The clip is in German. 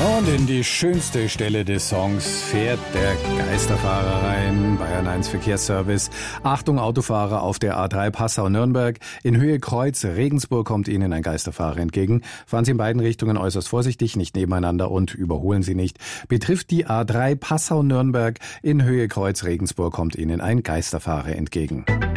Und in die schönste Stelle des Songs fährt der Geisterfahrer rein. Bayern 1 Verkehrsservice. Achtung Autofahrer auf der A3 Passau-Nürnberg. In Höhe Kreuz Regensburg kommt Ihnen ein Geisterfahrer entgegen. Fahren Sie in beiden Richtungen äußerst vorsichtig, nicht nebeneinander und überholen Sie nicht. Betrifft die A3 Passau-Nürnberg. In Höhe Kreuz Regensburg kommt Ihnen ein Geisterfahrer entgegen.